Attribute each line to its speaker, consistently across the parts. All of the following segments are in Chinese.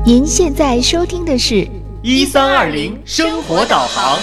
Speaker 1: 您现在收听的是
Speaker 2: 1320生活导航。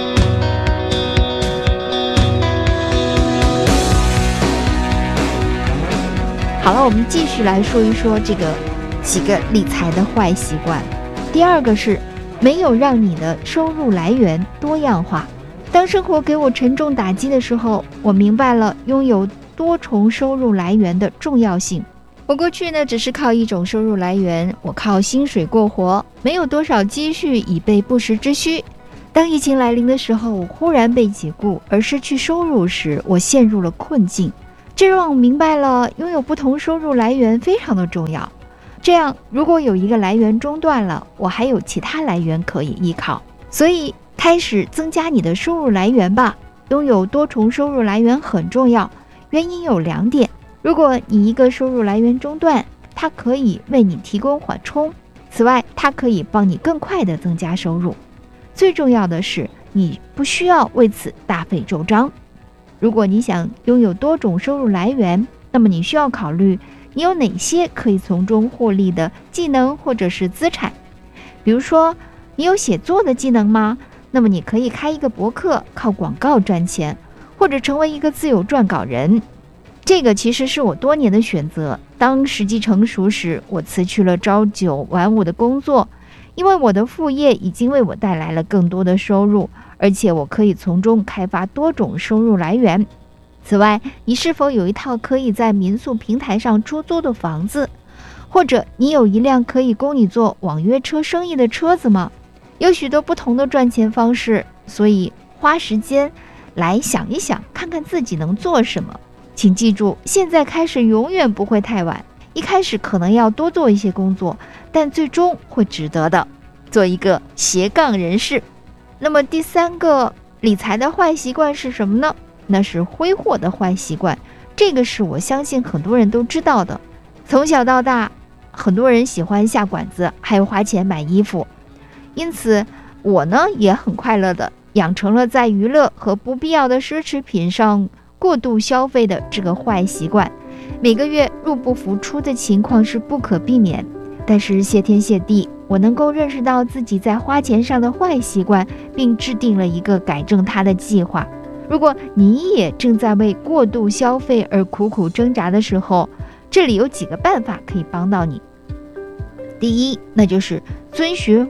Speaker 1: 好了，我们继续来说一说这个几个理财的坏习惯。第二个是没有让你的收入来源多样化。当生活给我沉重打击的时候，我明白了拥有多重收入来源的重要性。我过去呢，只是靠一种收入来源，我靠薪水过活，没有多少积蓄以备不时之需。当疫情来临的时候，我忽然被解雇而失去收入时，我陷入了困境。这让我明白了拥有不同收入来源非常的重要。这样，如果有一个来源中断了，我还有其他来源可以依靠。所以，开始增加你的收入来源吧。拥有多重收入来源很重要，原因有2点。如果你一个收入来源中断，它可以为你提供缓冲。此外，它可以帮你更快地增加收入。最重要的是，你不需要为此大费周章。如果你想拥有多种收入来源，那么你需要考虑你有哪些可以从中获利的技能或者是资产。比如说，你有写作的技能吗？那么你可以开一个博客，靠广告赚钱，或者成为一个自由撰稿人。这个其实是我多年的选择。当时机成熟时，我辞去了朝9晚5的工作，因为我的副业已经为我带来了更多的收入，而且我可以从中开发多种收入来源。此外，你是否有一套可以在民宿平台上出租的房子？或者你有一辆可以供你做网约车生意的车子吗？有许多不同的赚钱方式，所以花时间来想一想，看看自己能做什么。请记住，现在开始永远不会太晚。一开始可能要多做一些工作，但最终会值得的。做一个斜杠人士。那么第3个理财的坏习惯是什么呢？那是挥霍的坏习惯。这个是我相信很多人都知道的。从小到大，很多人喜欢下馆子，还有花钱买衣服。因此，我呢也很快乐的养成了在娱乐和不必要的奢侈品上过度消费的这个坏习惯。每个月入不敷出的情况是不可避免，但是谢天谢地，我能够认识到自己在花钱上的坏习惯，并制定了一个改正它的计划。如果你也正在为过度消费而苦苦挣扎的时候，这里有几个办法可以帮到你。第一，那就是遵循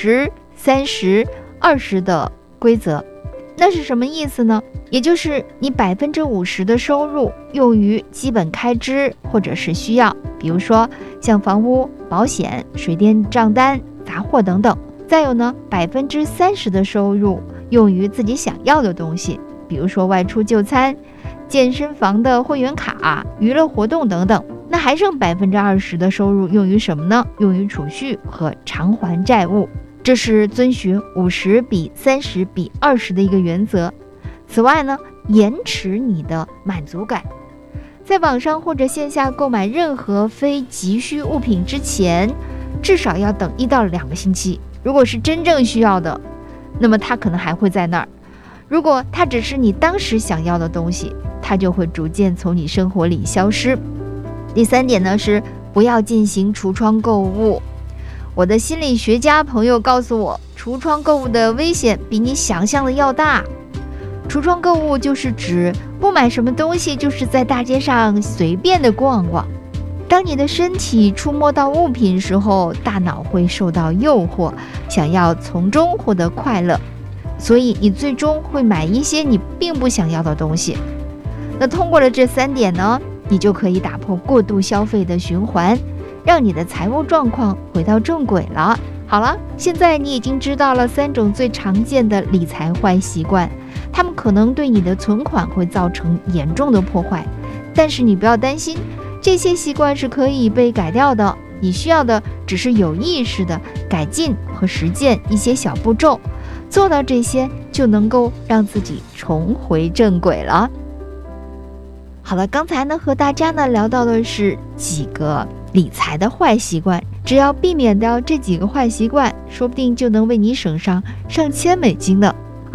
Speaker 1: 50、30、20的规则。那是什么意思呢？也就是你50%的收入用于基本开支或者是需要，比如说像房屋、保险、水电账单、杂货等等。再有呢，30%的收入用于自己想要的东西，比如说外出就餐、健身房的会员卡、娱乐活动等等。那还剩20%的收入用于什么呢？用于储蓄和偿还债务。这是遵循50比30比20的一个原则。此外呢，延迟你的满足感。在网上或者线下购买任何非急需物品之前，至少要等1到2个星期。如果是真正需要的，那么它可能还会在那儿。如果它只是你当时想要的东西，它就会逐渐从你生活里消失。第3点呢，是不要进行橱窗购物。我的心理学家朋友告诉我，橱窗购物的危险比你想象的要大。橱窗购物就是指不买什么东西，就是在大街上随便的逛逛。当你的身体触摸到物品时候，大脑会受到诱惑，想要从中获得快乐，所以你最终会买一些你并不想要的东西。那通过了这3点呢，你就可以打破过度消费的循环，让你的财务状况回到正轨了。好了，现在你已经知道了3种最常见的理财坏习惯，它们可能对你的存款会造成严重的破坏，但是你不要担心，这些习惯是可以被改掉的。你需要的只是有意识的改进和实践一些小步骤，做到这些就能够让自己重回正轨了。好了，刚才呢和大家呢聊到的是几个理财的坏习惯，只要避免掉这几个坏习惯，说不定就能为你省上上千美金呢。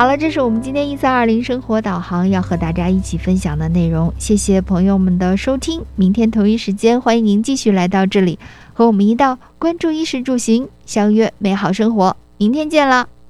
Speaker 1: 好了，这是我们今天1320生活导航要和大家一起分享的内容，谢谢朋友们的收听。明天同一时间，欢迎您继续来到这里，和我们一道关注衣食住行，相约美好生活。明天见了。